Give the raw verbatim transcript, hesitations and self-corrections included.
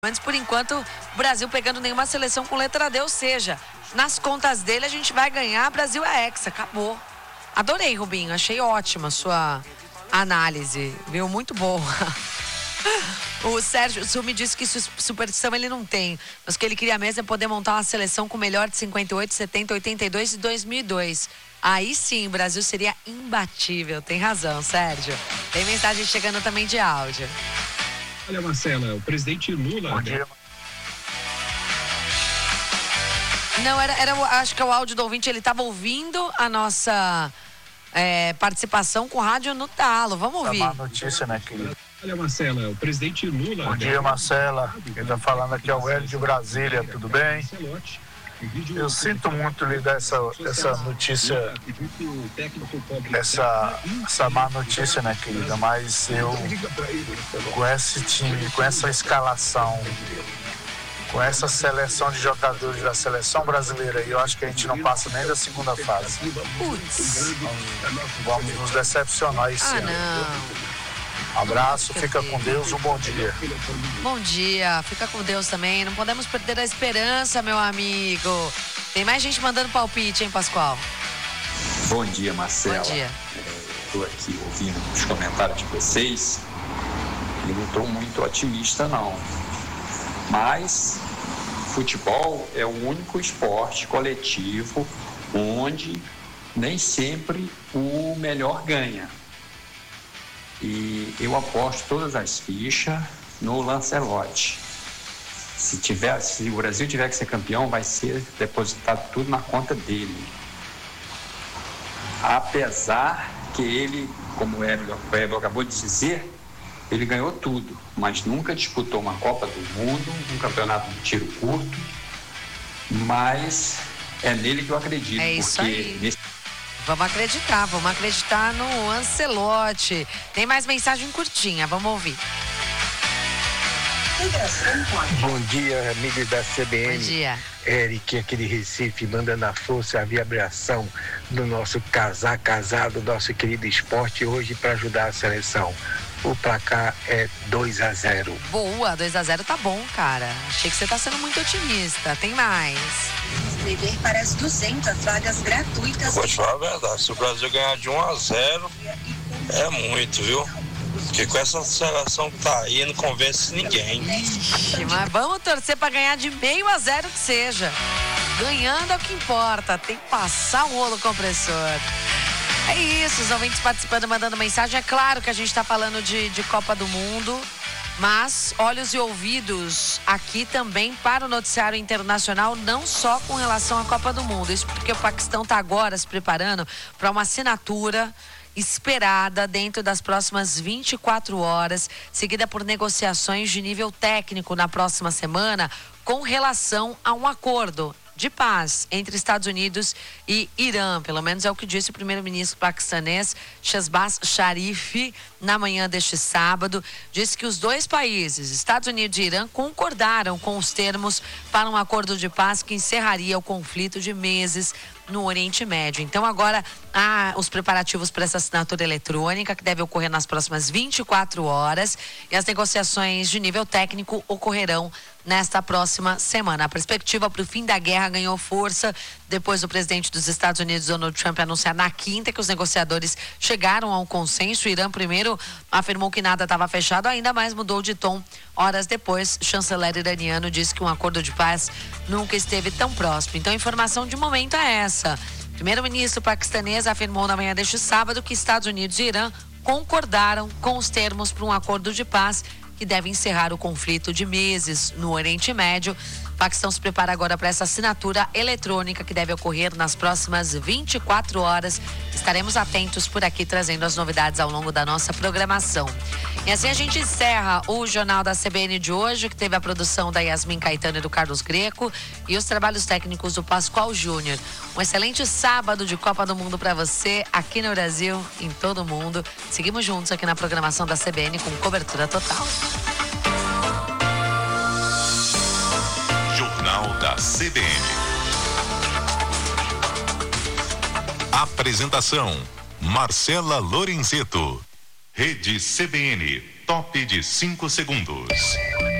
Mas por enquanto, o Brasil pegando nenhuma seleção com letra D, ou seja, nas contas dele a gente vai ganhar, Brasil é hexa, acabou. Adorei, Rubinho, achei ótima a sua análise, viu? Muito boa. O Sérgio Sumi disse que superstição ele não tem, mas o que ele queria mesmo é poder montar uma seleção com o melhor de cinquenta e oito, setenta, oitenta e dois e dois mil e dois. Aí sim, o Brasil seria imbatível. Tem razão, Sérgio. Tem mensagem chegando também de áudio. Olha, Marcela, o presidente Lula... Bom dia. Não, era, era, acho que é o áudio do ouvinte, ele estava ouvindo a nossa é, participação com o rádio no talo. Vamos ouvir. É uma notícia, né, querido? Olha, Marcela, o presidente Lula... Bom dia, Marcela. Quem está falando aqui é o Hélio de Brasília, tudo bem? Eu sinto muito lhe dar essa, essa notícia, essa, essa má notícia, né, querida? Mas eu, com esse time, com essa escalação, com essa seleção de jogadores da seleção brasileira, eu acho que a gente não passa nem da segunda fase. Putz. Vamos, vamos nos decepcionar esse Ah, ano. não. Abraço, fica com Deus, um bom dia. Bom dia, fica com Deus também. Não podemos perder a esperança, meu amigo. Tem mais gente mandando palpite, hein, Pascoal? Bom dia, Marcela. Bom dia. Estou aqui ouvindo os comentários de vocês e não estou muito otimista, não. Mas futebol é o único esporte coletivo onde nem sempre o melhor ganha. E eu aposto todas as fichas no Lancelotti. Se, tiver, se o Brasil tiver que ser campeão, vai ser depositado tudo na conta dele. Apesar que ele, como o Hélio acabou de dizer, ele ganhou tudo, mas nunca disputou uma Copa do Mundo, um campeonato de tiro curto. Mas é nele que eu acredito. É isso porque aí. Nesse... Vamos acreditar, vamos acreditar no Ancelotti. Tem mais mensagem curtinha, vamos ouvir. Bom dia, amigos da C B N. Bom dia. Eric, aqui de Recife, manda na força a vibração do nosso casar casado, nosso querido esporte, hoje para ajudar a seleção. O placar é dois a zero. Boa, dois a zero tá bom, cara. Achei que você tá sendo muito otimista. Tem mais. Inscrever para as duzentas vagas gratuitas. Vou te falar a verdade, se o Brasil ganhar de um a zero, é muito, viu? Porque com essa seleção que tá aí, não convence ninguém. Ixi, mas vamos torcer pra ganhar de meio a zero que seja. Ganhando é o que importa, tem que passar um rolo compressor. É isso, os ouvintes participando, mandando mensagem. É claro que a gente tá falando de, de Copa do Mundo, mas olhos e ouvidos aqui também para o noticiário internacional, não só com relação à Copa do Mundo. Isso porque o Paquistão está agora se preparando para uma assinatura esperada dentro das próximas vinte e quatro horas, seguida por negociações de nível técnico na próxima semana com relação a um acordo de paz entre Estados Unidos e Irã. Pelo menos é o que disse o primeiro-ministro paquistanês Shehbaz Sharif na manhã deste sábado. Disse que os dois países, Estados Unidos e Irã, concordaram com os termos para um acordo de paz que encerraria o conflito de meses no Oriente Médio. Então agora há os preparativos para essa assinatura eletrônica que deve ocorrer nas próximas vinte e quatro horas e as negociações de nível técnico ocorrerão nesta próxima semana. A perspectiva para o fim da guerra ganhou força depois do presidente dos Estados Unidos, Donald Trump, anunciar na quinta que os negociadores chegaram a um consenso. O Irã primeiro afirmou que nada estava fechado, ainda mais mudou de tom horas depois. O chanceler iraniano disse que um acordo de paz nunca esteve tão próximo. Então a informação de momento é essa. O primeiro-ministro paquistanês afirmou na manhã deste sábado que Estados Unidos e Irã concordaram com os termos para um acordo de paz que deve encerrar o conflito de meses no Oriente Médio. O Paquistão se prepara agora para essa assinatura eletrônica que deve ocorrer nas próximas vinte e quatro horas. Estaremos atentos por aqui, trazendo as novidades ao longo da nossa programação. E assim a gente encerra o Jornal da C B N de hoje, que teve a produção da Yasmin Caetano e do Carlos Greco e os trabalhos técnicos do Pascoal Júnior. Um excelente sábado de Copa do Mundo para você, aqui no Brasil, em todo o mundo. Seguimos juntos aqui na programação da C B N com cobertura total. Jornal da C B N. Apresentação: Marcela Lorenzeto. Rede C B N, top de cinco segundos.